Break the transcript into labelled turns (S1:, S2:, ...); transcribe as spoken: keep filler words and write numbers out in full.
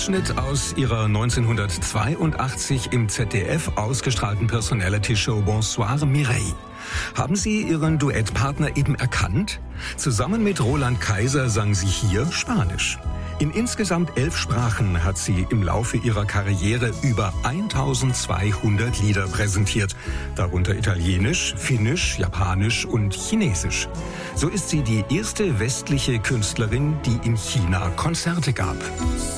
S1: Ausschnitt aus ihrer neunzehnhundertzweiundachtzig im Z D F ausgestrahlten Personality-Show Bonsoir Mireille. Haben Sie Ihren Duettpartner eben erkannt? Zusammen mit Roland Kaiser sang sie hier Spanisch. In insgesamt elf Sprachen hat sie im Laufe ihrer Karriere über eintausendzweihundert Lieder präsentiert, darunter Italienisch, Finnisch, Japanisch und Chinesisch. So ist sie die erste westliche Künstlerin, die in China Konzerte gab.